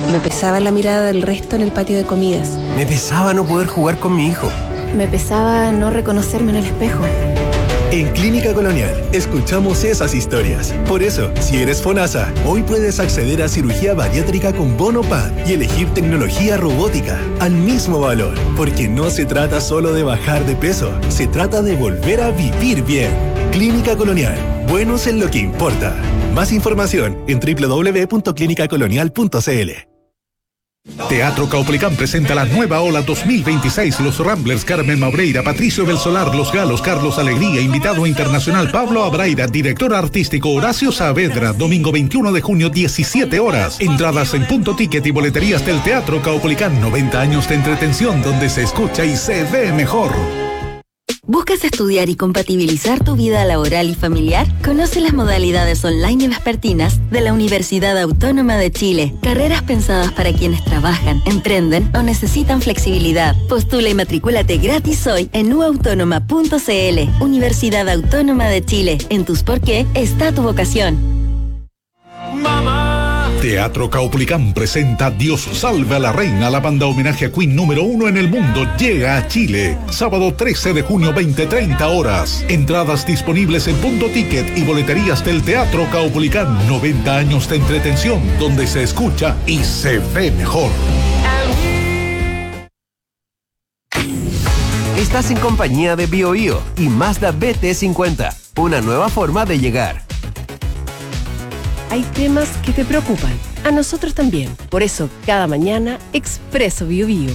Me pesaba la mirada del resto en el patio de comidas. Me pesaba no poder jugar con mi hijo. Me pesaba no reconocerme en el espejo. En Clínica Colonial escuchamos esas historias. Por eso, si eres FONASA, hoy puedes acceder a cirugía bariátrica con bono PAD y elegir tecnología robótica al mismo valor. Porque no se trata solo de bajar de peso, se trata de volver a vivir bien. Clínica Colonial, buenos en lo que importa. Más información en www.clinicacolonial.cl. Teatro Caupolicán presenta la nueva ola 2026. Los Ramblers, Carmen Maureira, Patricio del Solar, Los Galos, Carlos Alegría, invitado internacional Pablo Abraira, director artístico Horacio Saavedra, domingo 21 de junio, 17 horas. Entradas en Punto Ticket y boleterías del Teatro Caupolicán. 90 años de entretención donde se escucha y se ve mejor. ¿Buscas estudiar y compatibilizar tu vida laboral y familiar? Conoce las modalidades online y vespertinas de la Universidad Autónoma de Chile. Carreras pensadas para quienes trabajan, emprenden o necesitan flexibilidad. Postula y matricúlate gratis hoy en uautónoma.cl. Universidad Autónoma de Chile. En tus por qué está tu vocación. Teatro Caupolicán presenta Dios salve a la reina. La banda homenaje a Queen número 1 en el mundo llega a Chile. Sábado 13 de junio, 20:30 horas. Entradas disponibles en Punto Ticket y boleterías del Teatro Caupolicán. 90 años de entretención donde se escucha y se ve mejor. Estás en compañía de BioBio y Mazda BT50. Una nueva forma de llegar. Hay temas que te preocupan. A nosotros también. Por eso, cada mañana, Expreso BioBio.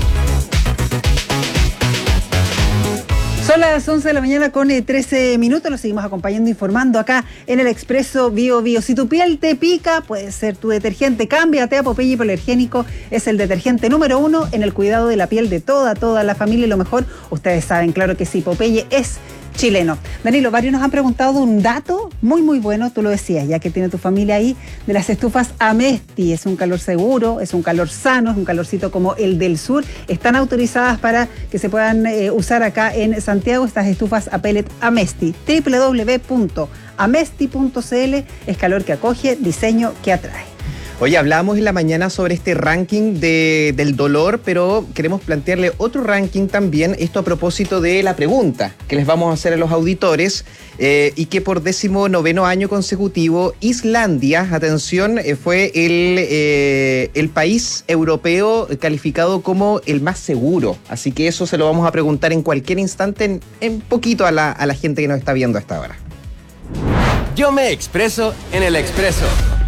Son las 11 de la mañana con 13 minutos. Los seguimos acompañando, informando acá en el Expreso BioBio. Si tu piel te pica, puede ser tu detergente. Cámbiate a Popeye Hipoalergénico. Es el detergente número 1 en el cuidado de la piel de toda la familia. Y lo mejor, ustedes saben, claro que sí, Popeye es chileno. Danilo, varios nos han preguntado un dato muy bueno, tú lo decías, ya que tiene tu familia ahí, de las estufas Amesti. Es un calor seguro, es un calor sano, es un calorcito como el del sur. Están autorizadas para que se puedan usar acá en Santiago estas estufas a pellet Amesti. www.amesti.cl. Es calor que acoge, diseño que atrae. Oye, hablamos en la mañana sobre este ranking del dolor, pero queremos plantearle otro ranking también, esto a propósito de la pregunta que les vamos a hacer a los auditores, y que por 19º año consecutivo, Islandia, atención, fue el país europeo calificado como el más seguro. Así que eso se lo vamos a preguntar en cualquier instante, en poquito a la gente que nos está viendo hasta ahora. Yo me expreso en el Expreso.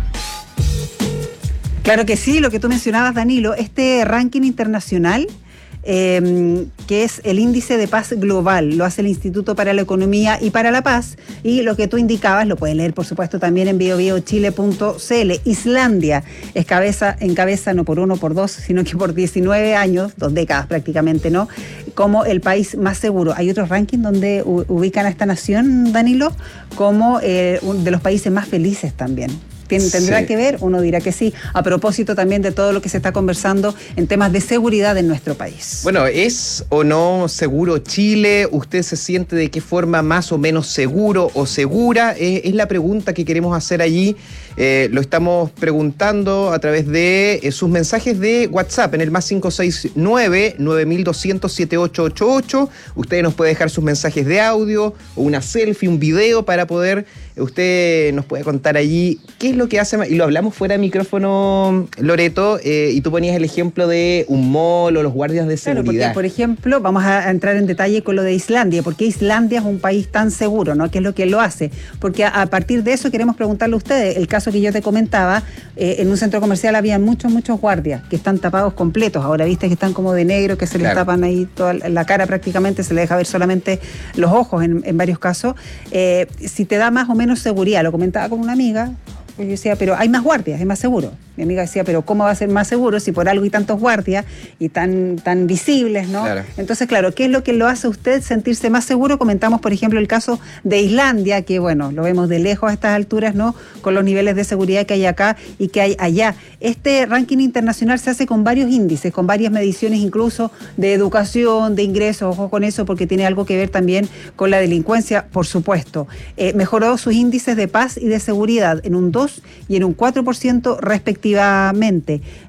Claro que sí, lo que tú mencionabas, Danilo, este ranking internacional, que es el índice de paz global, lo hace el Instituto para la Economía y para la Paz, y lo que tú indicabas lo pueden leer, por supuesto, también en biobiochile.cl. Islandia encabeza no por 1, por 2, sino que por 19 años, 2 décadas prácticamente, ¿no?, como el país más seguro. Hay otros rankings donde ubican a esta nación, Danilo, como de los países más felices también. ¿Tendrá que ver? Uno dirá que sí, a propósito también de todo lo que se está conversando en temas de seguridad en nuestro país. Bueno, ¿es o no seguro Chile? ¿Usted se siente de qué forma más o menos seguro o segura? Es la pregunta que queremos hacer allí. Lo estamos preguntando a través de sus mensajes de WhatsApp en el más 569-9200-7888. Usted nos puede dejar sus mensajes de audio o una selfie, un video para poder... Usted nos puede contar allí qué es lo que hace, y lo hablamos fuera de micrófono, Loreto, y tú ponías el ejemplo de un mall o los guardias de seguridad. Claro, porque, por ejemplo, vamos a entrar en detalle con lo de Islandia, porque Islandia es un país tan seguro, ¿no? ¿Qué es lo que lo hace? Porque a partir de eso queremos preguntarle a ustedes, el caso que yo te comentaba, en un centro comercial había muchos guardias que están tapados completos, ahora viste que están como de negro, que se les tapan ahí toda la cara prácticamente, se les deja ver solamente los ojos en varios casos. Si te da más o menos seguridad, lo comentaba con una amiga, yo decía, pero hay más guardias, es más seguro. Mi amiga decía, pero ¿cómo va a ser más seguro si por algo hay tantos guardias y tan visibles, ¿no? Claro. Entonces, claro, ¿qué es lo que lo hace a usted sentirse más seguro? Comentamos, por ejemplo, el caso de Islandia, que bueno, lo vemos de lejos a estas alturas, ¿no?, con los niveles de seguridad que hay acá y que hay allá. Este ranking internacional se hace con varios índices, con varias mediciones incluso de educación, de ingresos, ojo con eso, porque tiene algo que ver también con la delincuencia, por supuesto. Mejoró sus índices de paz y de seguridad en un 2 y en un 4% respectivamente.